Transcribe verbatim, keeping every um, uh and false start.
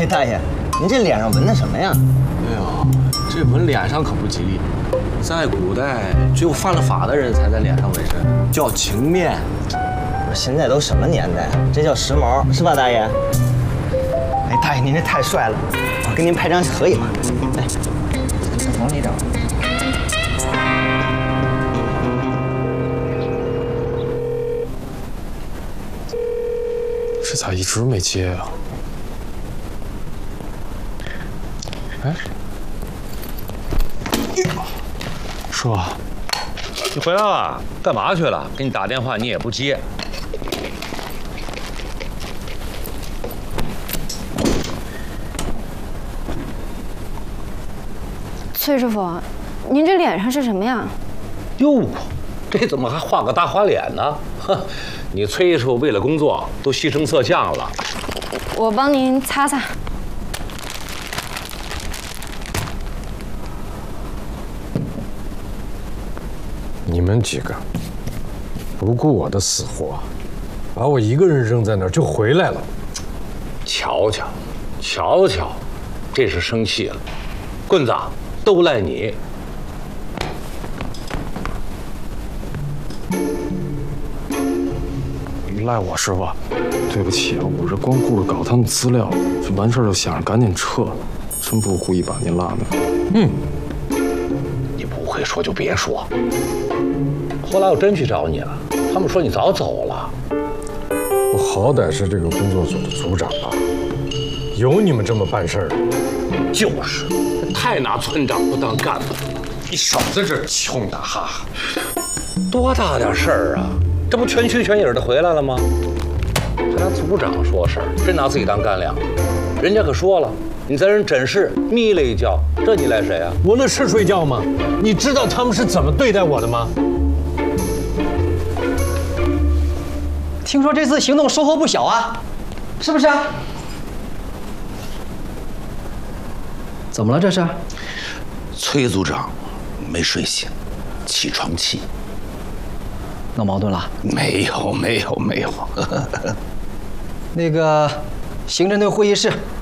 大爷，您这脸上纹的什么呀？ 哎呦，这纹脸上可不吉利，在古代只有犯了法的人才在脸上纹身，叫情面。 不是，现在都什么年代，这叫时髦，是吧，大爷？哎，大爷，您这太帅了，我跟您拍张合影吧。来，往里找。 这咋一直没接啊？哎，叔， 你回来了？干嘛去了？给你打电话你也不接。 崔师傅，您这脸上是什么呀？ 哟，这怎么还画个大花脸呢？哼，你崔师傅为了工作都牺牲色相了。 我帮您擦擦。 你们几个不顾我的死活，把我一个人扔在那儿就回来了。 瞧瞧，瞧瞧，这是生气了。棍子，都赖你。 赖我是吧？对不起啊，我这光顾着搞他们资料，这完事儿就想着赶紧撤，真不是故意把您落那。嗯， 你不会说就别说。后来我真去找你了，他们说你早走了。 我好歹是这个工作组的组长啊，有你们这么办事儿的？ 就是，太拿村长不当干部了。 你少在这儿穷打哈哈。 多大点事儿啊！这不全虚全影的回来了吗？还拿组长说事儿，真拿自己当干粮。人家可说了，你在人诊室眯了一觉，这你赖谁啊？ 我那是睡觉吗？你知道他们是怎么对待我的吗？ 听说这次行动收获不小啊，是不是啊？怎么了这是？ 崔组长没睡醒，起床气。 闹矛盾了？ 没有，没有，没有。 那个，行政队会议室